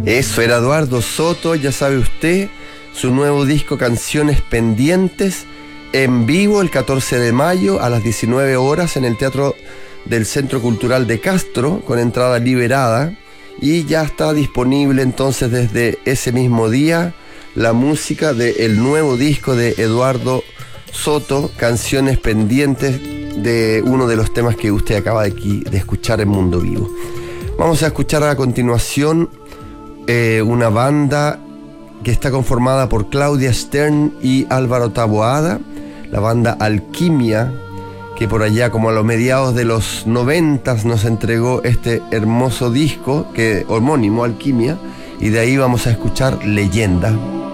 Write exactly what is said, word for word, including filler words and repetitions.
Eso era Eduardo Soto, ya sabe usted, su nuevo disco Canciones Pendientes, en vivo el catorce de mayo a las diecinueve horas en el Teatro del Centro Cultural de Castro, con entrada liberada, y ya está disponible entonces desde ese mismo día la música del nuevo disco de Eduardo Soto, Canciones Pendientes, de uno de los temas que usted acaba de, aquí, de escuchar en Mundo Vivo. Vamos a escuchar a continuación eh, una banda que está conformada por Claudia Stern y Álvaro Taboada, la banda Alquimia, que por allá como a los mediados de los noventas nos entregó este hermoso disco que homónimo, Alquimia, y de ahí vamos a escuchar Leyenda.